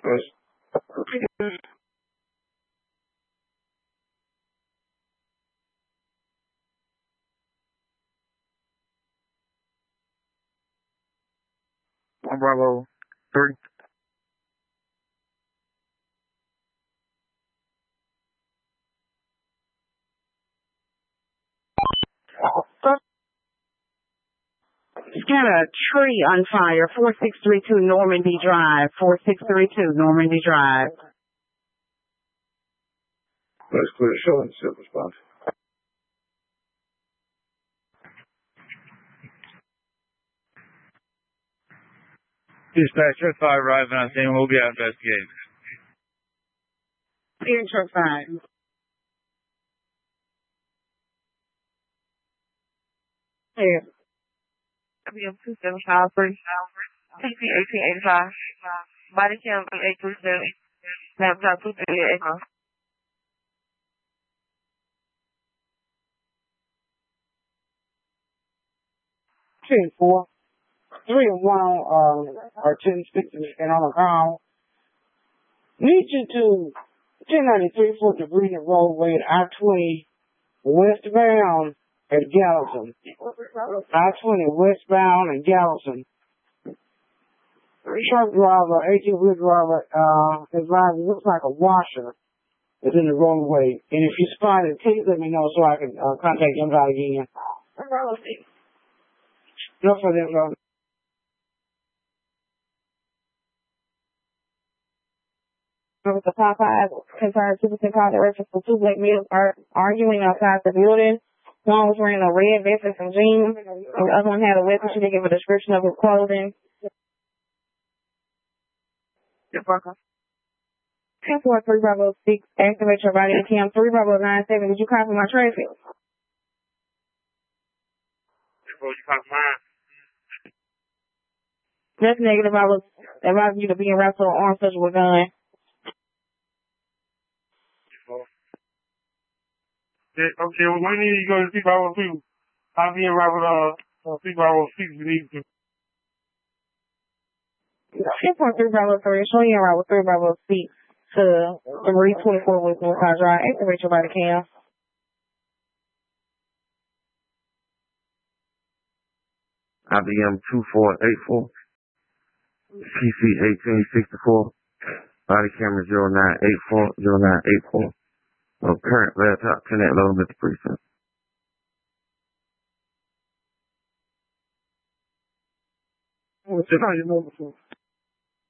One Bravo 3. Got a tree on fire, 4632 Normandy Drive, 4632 Normandy Drive. That's clear. Show and set response. Dispatch, truck 5 arriving on scene. We'll be out investigating. Here, truck 5. Here. WM 2753, TP 1885, body cam 837, snapshot 238. Two, 4, 3 and 1 or 1060 and on the call. Need you to 1093 for debris and roadway at I-20 westbound at Gallatin. I-20 westbound at Gallatin. Truck driver, 18-wheel driver, his driver looks like a washer is in the roadway. And if you spot it, please let me know so I can contact them again. No for them, bro. With the top 5 concerned citizen called in reference to 2 black males arguing outside the building. One was wearing a red vest and some jeans, and the other one had a weapon. She didn't give a description of his clothing. 10-4-3 Bravo 6, activate your body cam 3 Bravo 97. Did you copy my traffic? 10-4, you copy mine? That's negative. I was advising you to be in wrestle or armed such with a gun. Okay, well, we need to go to 3-2. I'll be in Robert, 3-6. We need to. 10-4-3 Bravo 3, showing you around with 3 Bravo 6 to Marie 24 with North High Drive. Activate your body cam. IBM 2484, PC 1864, body camera 0984, current laptop 10 at low at the precinct. What's your number for?